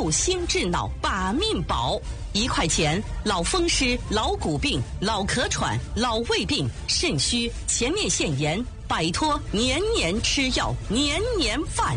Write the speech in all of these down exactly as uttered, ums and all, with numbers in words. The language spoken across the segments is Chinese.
救心治脑把命保。一块钱，老风湿、老骨病、老咳喘、老胃病、肾虚、前列腺炎，摆脱年年吃药、年年犯。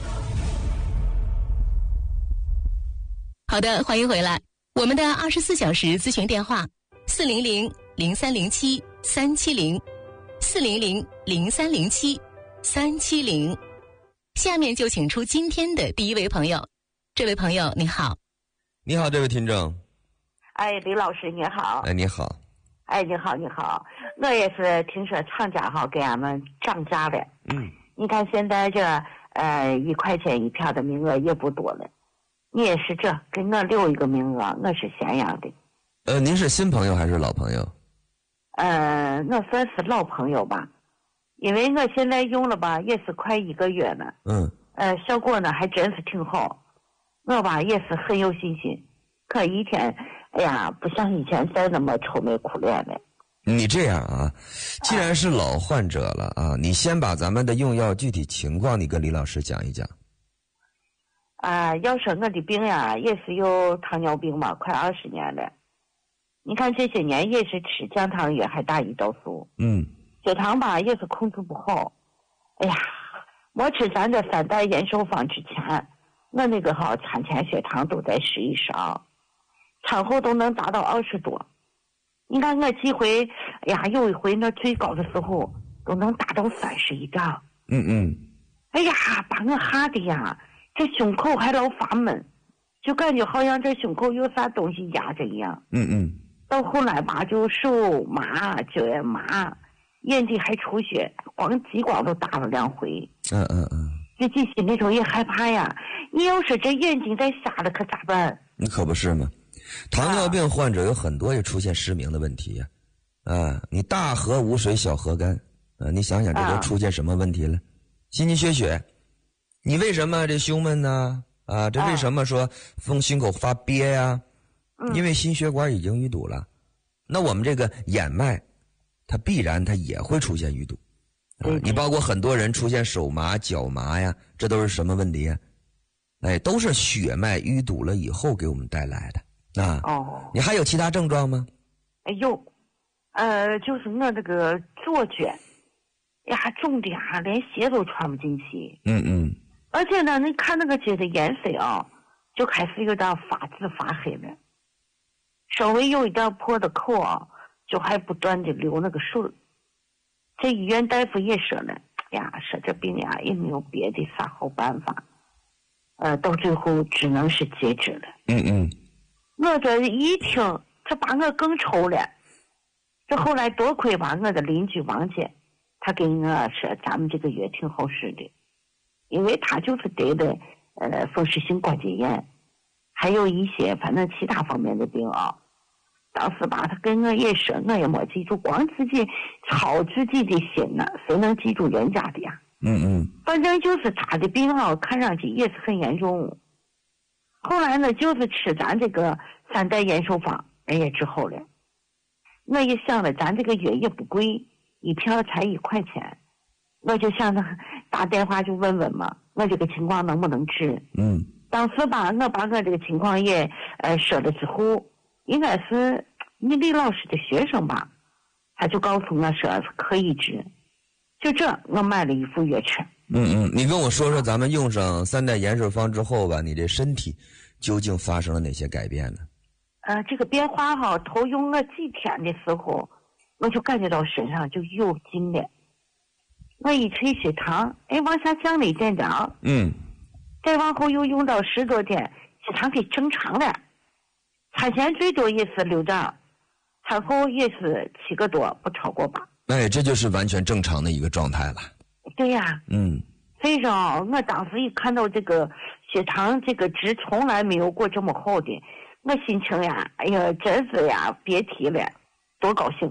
好的，欢迎回来。我们的二十四小时咨询电话：四零零零三零七三七零，四零零零三零七三七零。下面就请出今天的第一位朋友。这位朋友，你好。 你好，这位听众。 哎，李老师你好。 哎，你好。 哎，你好，你好。我也是听说厂家哈给俺们涨价了。 嗯。 你看现在这呃一块钱一票的名额也不多了。你也是这给我留一个名额，我是咸阳的。 呃，您是新朋友还是老朋友？ 呃，我算是老朋友吧，因为我现在用了吧，也是快一个月了。 嗯。 呃，效果呢还真是挺好。我吧也是很有信心，可一天，哎呀，不像以前再那么愁眉苦脸了。 你这样啊，既然是老患者了啊，你先把咱们的用药具体情况，你跟李老师讲一讲。 啊、呃，要说我的病呀，也是有糖尿病嘛，快二十年了。你看这些年也是吃降糖药，还打胰岛素。 嗯。 血糖吧也是控制不好。哎呀，没吃咱这三代延寿方之前。我那个哈产前血糖都在十一十二，产后都能达到二十多。你看我几回，哎呀，有一回那最高的时候都能达到三十以上。 嗯嗯。 哎呀，把我吓的呀，这胸口还老发闷，就感觉好像这胸口有啥东西压着一样。 嗯嗯。 到后来吧，就手麻，脚也麻，眼睛还出血，光激光都打了两回。 嗯嗯嗯。 自己心里头也害怕呀。你要是这眼睛再瞎了可咋办？ 你可不是吗？糖尿病患者有很多也出现失明的问题呀。啊，你大河无水小河干啊，你想想这都出现什么问题了？啊、心肌缺血，你为什么这胸闷呢？啊，这为什么说风心口发憋呀、啊？因为心血管已经淤堵了。那我们这个眼脉，它必然它也会出现淤堵。啊，你包括很多人出现手麻、脚麻呀，这都是什么问题呀？哎，都是血脉淤堵了以后给我们带来的啊。 哦。 你还有其他症状吗？ 哎呦，呃，就是我这个左脚，呀，肿的呀，连鞋都穿不进去。 嗯嗯。 而且呢，你看那个脚的颜色啊，就开始有点发紫发黑了，稍微有一点破的口啊，就还不断的流那个水。这医院大夫也说了，哎呀，说这病呀也没有别的啥好办法，呃，到最后只能是截肢了。 嗯嗯。 我这一听，这把我更愁了。这后来多亏吧，我的邻居王姐，她跟我说咱们这个药挺好使的，因为她就是得的呃风湿性关节炎，还有一些反正其他方面的病啊。当时吧，他跟我也说，我也没记住，光自己操自己的心呢，谁能记住人家的呀？ 嗯嗯。 反正就是他的病啊，看上去也是很严重。后来呢，就是吃咱这个三代延寿方，人也治好了。我也想了，咱这个药也不贵，一票才一块钱，我就想着打电话就问问嘛，我这个情况能不能治？ 嗯。当时吧，我把我这个情况也呃说了之后。应该是你李老师的学生吧，他就告诉我说可以治，就这我买了一副药吃。 嗯嗯，你跟我说说咱们用上三代延寿方之后吧，你这身体究竟发生了哪些改变呢？ 呃，这个变化哈，头用了几天的时候，我就感觉到身上就有劲了。我一吹血糖，哎，往下降了一点点。 嗯。 再往后又用到十多天，血糖给正常了。产前最多也是六点，产后也是七个多，不超过八。 哎，这就是完全正常的一个状态了。 对呀。 嗯。 所以说，我当时一看到这个血糖这个值从来没有过这么好的，我心情呀，哎呀，真是呀，别提了，多高兴。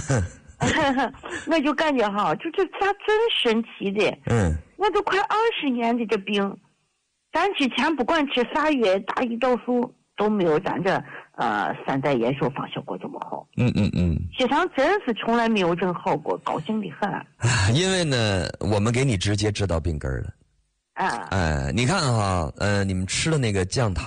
我就感觉哈，就这咋真神奇的。 嗯。 我都快二十年的这病，咱之前不管吃啥药，打胰岛素。都没有咱这呃三代延寿方效果这么好。 嗯嗯嗯。 血糖真是从来没有这么好过，高兴的很。 因为呢，我们给你直接治到病根了。 啊。 哎，你看哈，呃，你们吃的那个降糖。